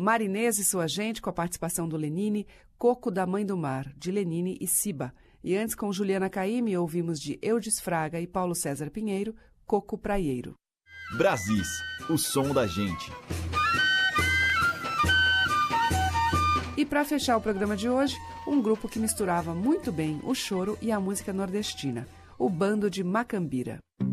Marinês e Sua Gente, com a participação do Lenine, Coco da Mãe do Mar, de Lenine e Siba. E antes, com Juliana Caymmi, ouvimos de Eudes Fraga e Paulo César Pinheiro, Coco Praieiro. Brasis, o som da gente. E para fechar o programa de hoje, um grupo que misturava muito bem o choro e a música nordestina, o Bando de Macambira.